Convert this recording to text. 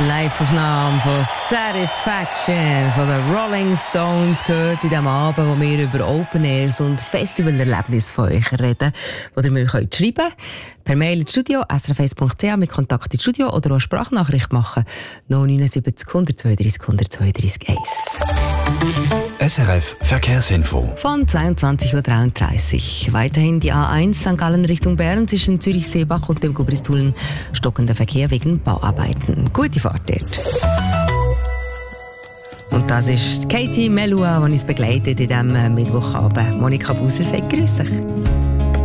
Live-Aufnahme von Satisfaction von den Rolling Stones gehört in diesem Abend, wo wir über Open Airs und Festivalerlebnisse von euch reden, wo ihr mir schreiben könnt. Per Mail ins Studio, srf1.ch mit Kontakt ins Studio oder auch eine Sprachnachricht machen. 079 132 132 1. SRF Verkehrsinfo. Von 22.33 Uhr. Weiterhin die A1 St. Gallen Richtung Bern zwischen Zürich-Seebach und dem Gubristulen stockender Verkehr wegen Bauarbeiten. Gute Fahrt dort. Und das ist Katie Melua, die uns begleitet in diesem Mittwochabend. Monika Buse sagt grüß dich.